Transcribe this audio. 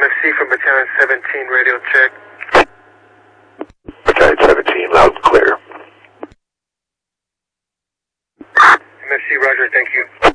MFC from Battalion 17, radio check. Battalion 17, loud and clear. MFC, roger, thank you.